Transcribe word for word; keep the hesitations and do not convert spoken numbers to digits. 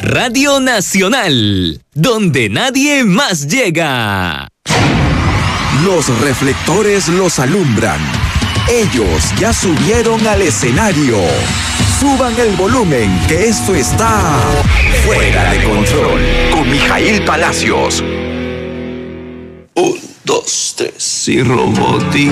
Radio Nacional, donde nadie más llega. Los reflectores los alumbran. Ellos ya subieron al escenario. Suban el volumen, que esto está fuera de control. Con Mijail Palacios. Un, dos, tres y Robotín.